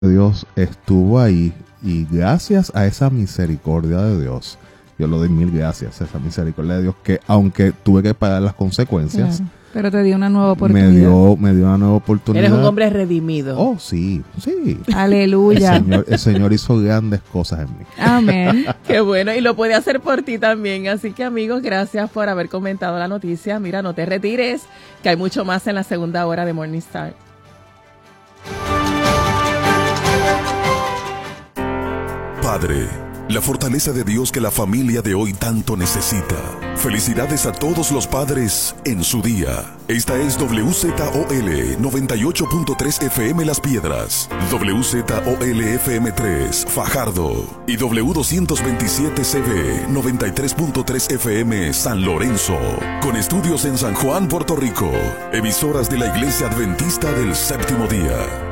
Dios estuvo ahí y gracias a esa misericordia de Dios, yo le doy mil gracias a esa misericordia de Dios, que aunque tuve que pagar las consecuencias, claro, pero te dio una nueva oportunidad. Me dio una nueva oportunidad. Eres un hombre redimido. Oh, sí, sí. Aleluya. El Señor hizo grandes cosas en mí. Amén. Qué bueno, y lo puede hacer por ti también. Así que, amigos, gracias por haber comentado la noticia. Mira, no te retires, que hay mucho más en la segunda hora de Morning Star. Padre, la fortaleza de Dios que la familia de hoy tanto necesita. Felicidades a todos los padres en su día. Esta es WZOL 98.3 FM Las Piedras, WZOL FM 3 Fajardo y W227CB 93.3 FM San Lorenzo, con estudios en San Juan, Puerto Rico, emisoras de la Iglesia Adventista del Séptimo Día.